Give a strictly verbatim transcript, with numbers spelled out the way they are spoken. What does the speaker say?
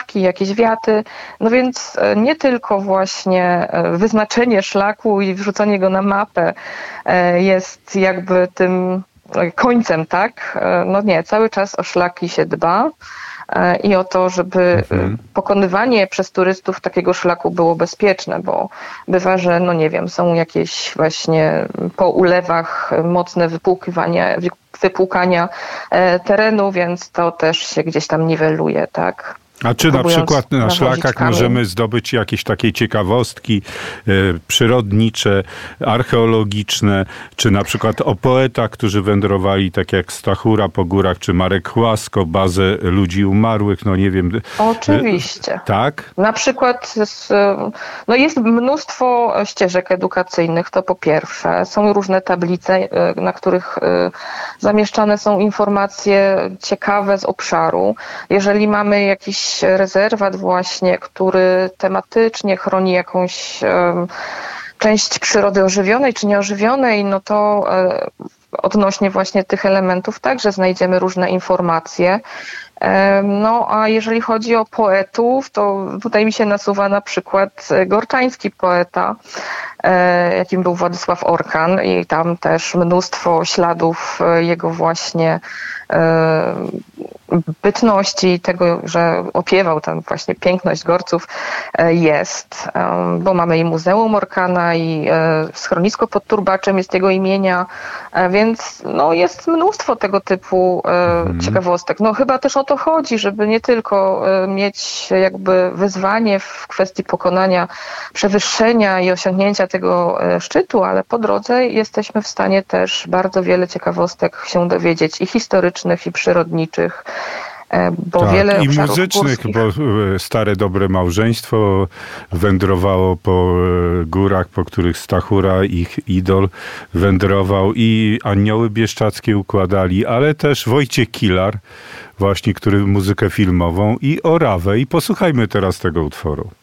drzewki, jakieś wiaty. No więc nie tylko właśnie wyznaczenie szlaku i wrzucenie go na mapę jest jakby tym końcem, tak? No nie, cały czas o szlaki się dba i o to, żeby mhm. pokonywanie przez turystów takiego szlaku było bezpieczne, bo bywa, że no nie wiem, są jakieś właśnie po ulewach mocne wypłukiwania, wypłukania terenu, więc to też się gdzieś tam niweluje, tak? A czy na przykład na szlakach kamień. możemy zdobyć jakieś takie ciekawostki e, przyrodnicze, archeologiczne, czy na przykład o poetach, którzy wędrowali, tak jak Stachura po górach, czy Marek Chłasko, bazę ludzi umarłych, no nie wiem. Oczywiście. E, tak? Na przykład no jest mnóstwo ścieżek edukacyjnych, to po pierwsze. Są różne tablice, na których zamieszczane są informacje ciekawe z obszaru. Jeżeli mamy jakiś rezerwat właśnie, który tematycznie chroni jakąś um, część przyrody ożywionej czy nieożywionej, no to um, odnośnie właśnie tych elementów także znajdziemy różne informacje. Um, no a jeżeli chodzi o poetów, to tutaj mi się nasuwa na przykład gorczański poeta, e, jakim był Władysław Orkan, i tam też mnóstwo śladów jego właśnie e, bytności, tego, że opiewał tam właśnie piękność Gorców jest, bo mamy i Muzeum Orkana, i schronisko pod Turbaczem jest jego imienia, więc no jest mnóstwo tego typu mm. ciekawostek. No chyba też o to chodzi, żeby nie tylko mieć jakby wyzwanie w kwestii pokonania, przewyższenia i osiągnięcia tego szczytu, ale po drodze jesteśmy w stanie też bardzo wiele ciekawostek się dowiedzieć, i historycznych, i przyrodniczych. Bo tak, wiele i muzycznych, górskich. Bo stare dobre małżeństwo wędrowało po górach, po których Stachura, ich idol, wędrował, i Anioły Bieszczackie układali, ale też Wojciech Kilar, właśnie, który muzykę filmową, i Orawę. I posłuchajmy teraz tego utworu.